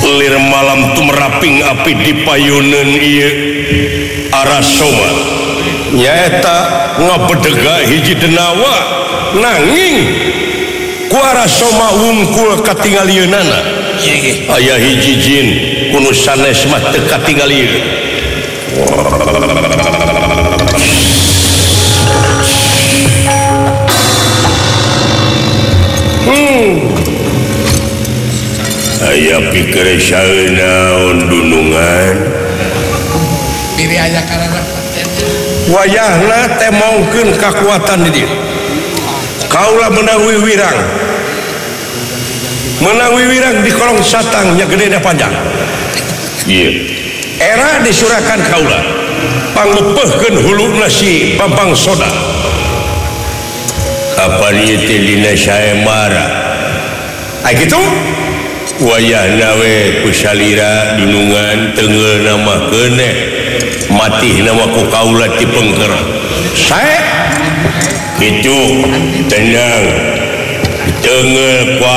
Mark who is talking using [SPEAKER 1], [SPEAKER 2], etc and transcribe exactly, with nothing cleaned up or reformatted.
[SPEAKER 1] lir malam tumraping api di payunan ieu Arasoma nyaeta ngabedega hiji denawa nanging ku Arasoma wungkul katingalieunana aya hiji jin kuno sanes mah teu katingalieun hmm aya pikir saeunaon dunungan
[SPEAKER 2] diri aya karana
[SPEAKER 1] wayahna teh mongkeun kakuatan di dieu kaula menang wiwirang menang wiwirang di kolong satang nya gede da panjang ieu era disurakan kaula panglupeuhkeun huluna si Bambang Soda apa ieu teh dina saemara ai kitu wayahna we ku salira dunungan teungeul nama keuneh mati nama ku kaula ti pengker sae kitu tenang teungeul ku